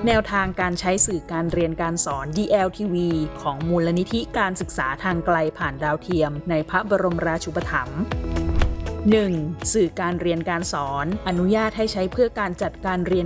แนวทางการใช้สื่อการเรียนการสอน DLTV ของมูลนิธิการศึกษาทางไกลผ่านดาวเทียมในพระบรมราชูปถัมภ์ 1. สื่อการเรียนการสอนอนุญาตให้ใช้เพื่อการจัดการเรียน